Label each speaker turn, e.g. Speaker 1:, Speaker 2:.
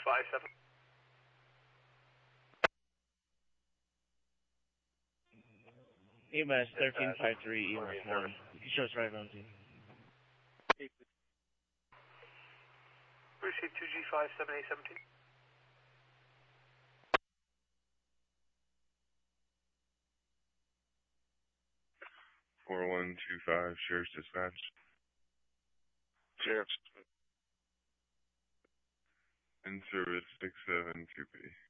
Speaker 1: 2G57.
Speaker 2: EMS 1353, EMS 1. You can show us right on scene.
Speaker 1: Receive 2G57A17.
Speaker 3: 4125, Sheriff's Dispatch.
Speaker 4: Sheriff's.
Speaker 3: In service 672P.